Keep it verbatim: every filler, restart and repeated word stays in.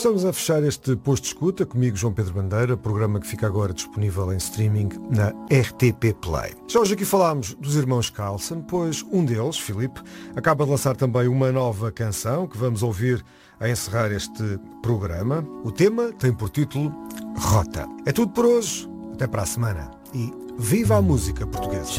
Estamos a fechar este posto de escuta, comigo João Pedro Bandeira, programa que fica agora disponível em streaming na R T P Play. Já hoje aqui falámos dos irmãos Carlson, pois um deles, Filipe, acaba de lançar também uma nova canção que vamos ouvir a encerrar este programa. O tema tem por título Rota. É tudo por hoje, até para a semana e viva a música portuguesa.